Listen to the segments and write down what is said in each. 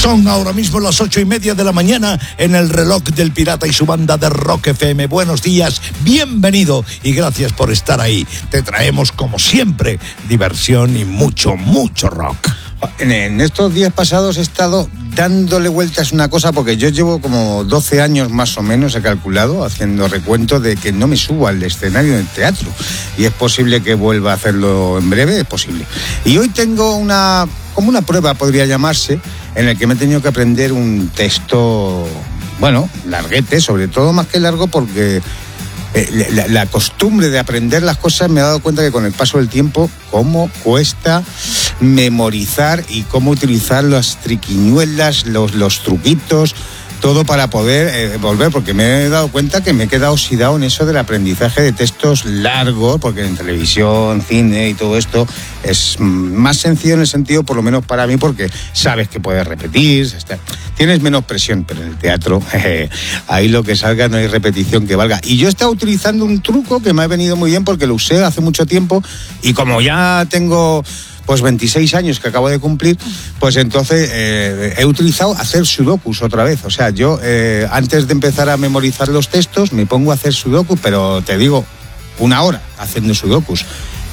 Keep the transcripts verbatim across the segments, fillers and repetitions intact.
Son ahora mismo las ocho y media de la mañana en el reloj del Pirata y su banda de Rock F M. Buenos días, bienvenido y gracias por estar ahí. Te traemos, como siempre, diversión y mucho, mucho rock. En estos días pasados he estado dándole vueltas a una cosa porque yo llevo como doce años más o menos, he calculado, haciendo recuento de que no me subo al escenario del teatro. Y es posible que vuelva a hacerlo en breve, es posible. Y hoy tengo una, como una prueba podría llamarse, en el que me he tenido que aprender un texto, bueno, larguete, sobre todo más que largo porque... Eh, la, la costumbre de aprender las cosas me he dado cuenta que con el paso del tiempo cómo cuesta memorizar y cómo utilizar las triquiñuelas, los, los truquitos, todo para poder eh, volver, porque me he dado cuenta que me he quedado oxidado en eso del aprendizaje de textos largos, porque en televisión, cine y todo esto es más sencillo en el sentido, por lo menos para mí, porque sabes que puedes repetir, está, tienes menos presión, pero en el teatro, eh, ahí lo que salga no hay repetición que valga. Y yo he estado utilizando un truco que me ha venido muy bien porque lo usé hace mucho tiempo y como ya tengo... pues veintiséis años que acabo de cumplir, pues entonces eh, he utilizado hacer sudokus otra vez. O sea, yo eh, antes de empezar a memorizar los textos me pongo a hacer sudokus, pero te digo, una hora haciendo sudokus.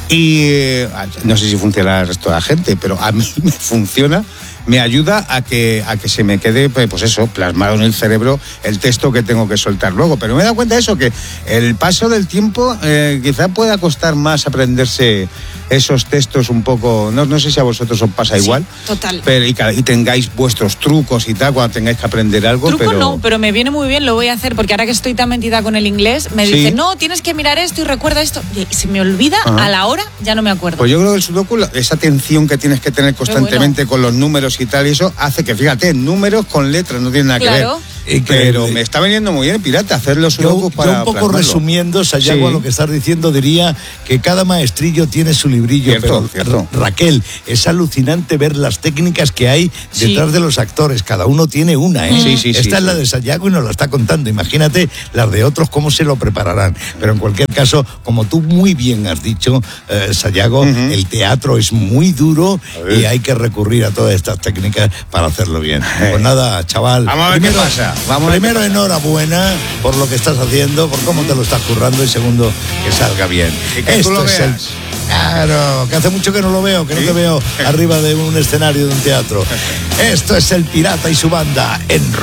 Y eh, no sé si funciona el resto de la gente, pero a mí me funciona, me ayuda a que, a que se me quede, pues eso, plasmado en el cerebro el texto que tengo que soltar luego. Pero me he dado cuenta de eso, que el paso del tiempo eh, quizá pueda costar más aprenderse esos textos un poco, no, no sé si a vosotros os pasa igual. Sí, total. Pero, y, y tengáis vuestros trucos y tal, cuando tengáis que aprender algo. Truco pero... no, pero me viene muy bien, lo voy a hacer, porque ahora que estoy tan metida con el inglés, me ¿Sí? dice, no, tienes que mirar esto y recuerda esto. Y se me olvida, Ajá. a la hora ya no me acuerdo. Pues yo creo que el sudoku, esa atención que tienes que tener constantemente bueno. con los números y tal, y eso hace que, fíjate, números con letras no tienen nada claro. que ver. Y que, pero me está veniendo muy bien, Pirata, hacer los sudokus para yo un poco plasmarlo. resumiendo, Sayago, sí. lo que estás diciendo, diría que cada maestrillo tiene su librillo. Cierto, pero cierto. Raquel, es alucinante ver las técnicas que hay detrás sí. de los actores. Cada uno tiene una, ¿eh? Sí, sí, Esta sí, es sí. la de Sayago y nos la está contando. Imagínate las de otros, cómo se lo prepararán. Pero en cualquier caso, como tú muy bien has dicho, eh, Sayago, uh-huh. el teatro es muy duro y hay que recurrir a todas estas técnicas para hacerlo bien. Pues nada, chaval. Vamos a ver primero, qué pasa. Vamos primero a ver qué pasa. Enhorabuena por lo que estás haciendo, por cómo te lo estás currando y segundo, que salga bien. Y que Esto tú lo es veas. el... Claro, que hace mucho que no lo veo, que ¿Sí? no te veo arriba de un escenario de un teatro. Esto es el Pirata y su banda en